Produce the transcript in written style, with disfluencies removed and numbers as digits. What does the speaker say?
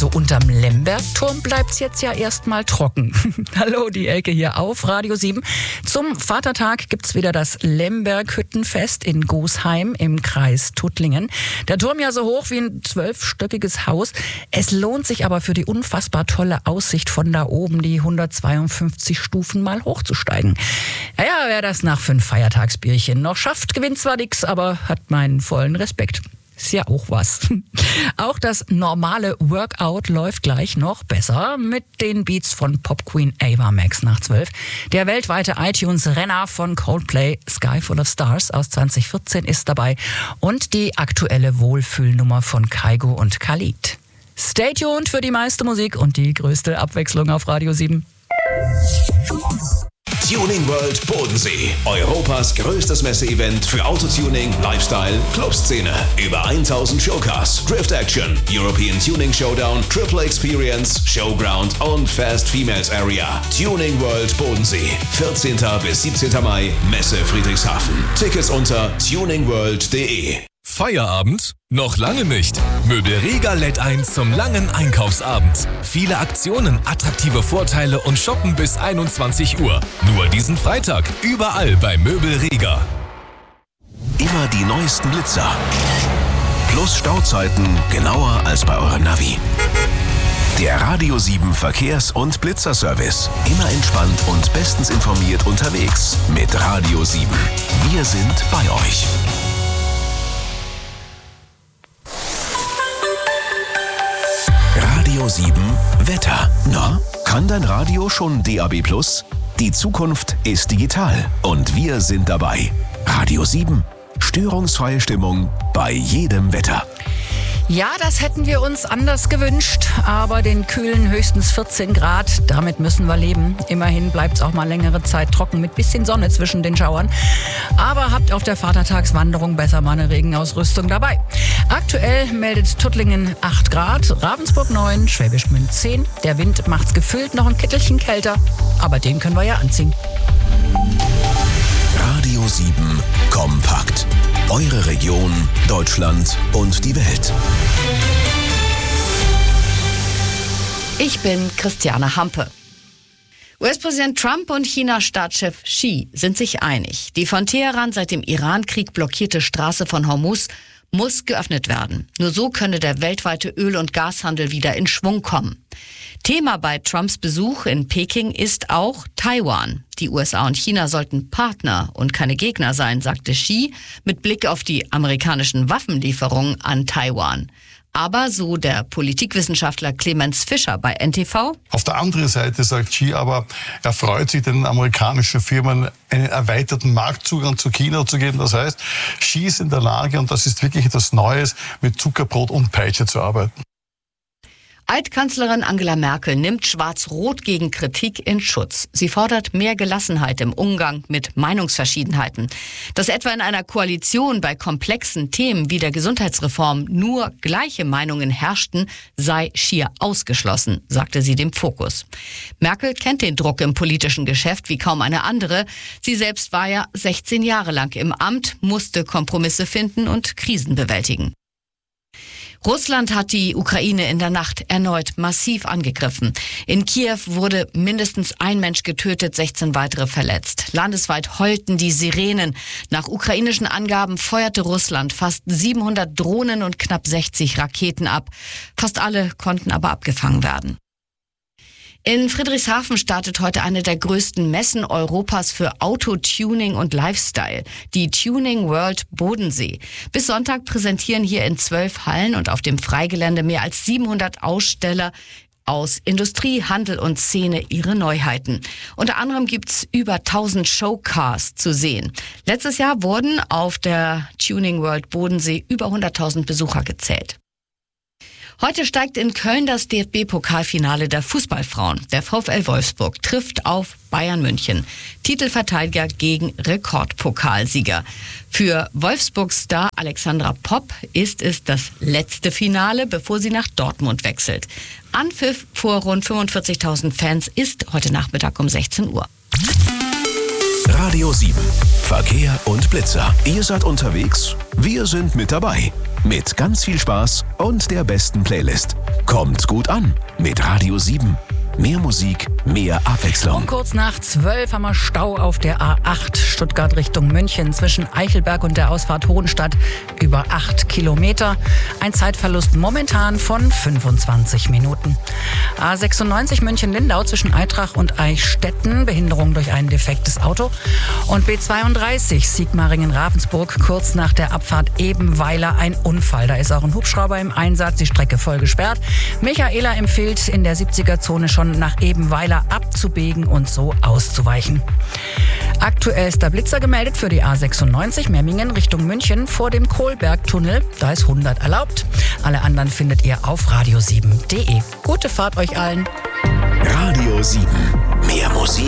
Also unterm Lembergturm bleibt's jetzt ja erstmal trocken. Hallo, die Elke hier auf Radio 7. Zum Vatertag gibt's wieder das Lemberghüttenfest in Gosheim im Kreis Tuttlingen. Der Turm ja so hoch wie ein 12-stöckiges Haus. Es lohnt sich aber für die unfassbar tolle Aussicht von da oben, die 152 Stufen mal hochzusteigen. Naja, wer das nach 5 Feiertagsbierchen noch schafft, gewinnt zwar nix, aber hat meinen vollen Respekt. Ist ja auch was. Auch das normale Workout läuft gleich noch besser mit den Beats von Popqueen Ava Max nach 12. Der weltweite iTunes-Renner von Coldplay, Sky Full of Stars aus 2014 ist dabei und die aktuelle Wohlfühlnummer von Kygo und Khalid. Stay tuned für die meiste Musik und die größte Abwechslung auf Radio 7. Tuning World Bodensee. Europas größtes Messeevent für Autotuning, Lifestyle, Clubszene. Über 1000 Showcars, Drift Action, European Tuning Showdown, Triple Experience, Showground und Fast Females Area. Tuning World Bodensee. 14. bis 17. Mai, Messe Friedrichshafen. Tickets unter tuningworld.de. Feierabend? Noch lange nicht. Möbel Riga lädt ein zum langen Einkaufsabend. Viele Aktionen, attraktive Vorteile und Shoppen bis 21 Uhr. Nur diesen Freitag. Überall bei Möbel Riga. Immer die neuesten Blitzer. Plus Stauzeiten genauer als bei eurem Navi. Der Radio 7 Verkehrs- und Blitzerservice. Immer entspannt und bestens informiert unterwegs. Mit Radio 7. Wir sind bei euch. Radio 7 Wetter. Na, kann dein Radio schon DAB+? Die Zukunft ist digital und wir sind dabei. Radio 7. Störungsfreie Stimmung bei jedem Wetter. Ja, das hätten wir uns anders gewünscht, aber den kühlen höchstens 14 Grad, damit müssen wir leben. Immerhin bleibt es auch mal längere Zeit trocken mit bisschen Sonne zwischen den Schauern. Aber habt auf der Vatertagswanderung besser mal eine Regenausrüstung dabei. Aktuell meldet Tuttlingen 8 Grad, Ravensburg 9, Schwäbisch Gmünd 10. Der Wind macht's gefühlt noch ein Kittelchen kälter, aber den können wir ja anziehen. Radio 7 Kompakt. Eure Region, Deutschland und die Welt. Ich bin Christiane Hampe. US-Präsident Trump und China-Staatschef Xi sind sich einig. Die von Teheran seit dem Iran-Krieg blockierte Straße von Hormuz muss geöffnet werden. Nur so könne der weltweite Öl- und Gashandel wieder in Schwung kommen. Thema bei Trumps Besuch in Peking ist auch Taiwan. Die USA und China sollten Partner und keine Gegner sein, sagte Xi mit Blick auf die amerikanischen Waffenlieferungen an Taiwan. Aber so der Politikwissenschaftler Clemens Fischer bei NTV. Auf der anderen Seite sagt Xi aber, er freut sich, den amerikanischen Firmen einen erweiterten Marktzugang zu China zu geben. Das heißt, Xi ist in der Lage, und das ist wirklich etwas Neues, mit Zuckerbrot und Peitsche zu arbeiten. Altkanzlerin Angela Merkel nimmt Schwarz-Rot gegen Kritik in Schutz. Sie fordert mehr Gelassenheit im Umgang mit Meinungsverschiedenheiten. Dass etwa in einer Koalition bei komplexen Themen wie der Gesundheitsreform nur gleiche Meinungen herrschten, sei schier ausgeschlossen, sagte sie dem Fokus. Merkel kennt den Druck im politischen Geschäft wie kaum eine andere. Sie selbst war ja 16 Jahre lang im Amt, musste Kompromisse finden und Krisen bewältigen. Russland hat die Ukraine in der Nacht erneut massiv angegriffen. In Kiew wurde mindestens ein Mensch getötet, 16 weitere verletzt. Landesweit heulten die Sirenen. Nach ukrainischen Angaben feuerte Russland fast 700 Drohnen und knapp 60 Raketen ab. Fast alle konnten aber abgefangen werden. In Friedrichshafen startet heute eine der größten Messen Europas für Autotuning und Lifestyle, die Tuning World Bodensee. Bis Sonntag präsentieren hier in 12 Hallen und auf dem Freigelände mehr als 700 Aussteller aus Industrie, Handel und Szene ihre Neuheiten. Unter anderem gibt's über 1000 Showcars zu sehen. Letztes Jahr wurden auf der Tuning World Bodensee über 100.000 Besucher gezählt. Heute steigt in Köln das DFB-Pokalfinale der Fußballfrauen. Der VfL Wolfsburg trifft auf Bayern München. Titelverteidiger gegen Rekordpokalsieger. Für Wolfsburg-Star Alexandra Popp ist es das letzte Finale, bevor sie nach Dortmund wechselt. Anpfiff vor rund 45.000 Fans ist heute Nachmittag um 16 Uhr. Radio 7. Verkehr und Blitzer. Ihr seid unterwegs, wir sind mit dabei. Mit ganz viel Spaß und der besten Playlist. Kommt gut an mit Radio 7. Mehr Musik, mehr Abwechslung. Kurz nach 12 haben wir Stau auf der A8 Stuttgart Richtung München zwischen Eichelberg und der Ausfahrt Hohenstadt über 8 Kilometer. Ein Zeitverlust momentan von 25 Minuten. A96 München-Lindau zwischen Eitrach und Eichstätten, Behinderung durch ein defektes Auto. Und B32 Sigmaringen-Ravensburg kurz nach der Abfahrt Ebenweiler ein Unfall. Da ist auch ein Hubschrauber im Einsatz, die Strecke voll gesperrt. Michaela empfiehlt in der 70er-Zone schon nach Ebenweiler abzubiegen und so auszuweichen. Aktuell ist der Blitzer gemeldet für die A96 Memmingen Richtung München vor dem Kohlbergtunnel. Da ist 100 erlaubt. Alle anderen findet ihr auf radio7.de. Gute Fahrt euch allen. Radio 7. Mehr Musik.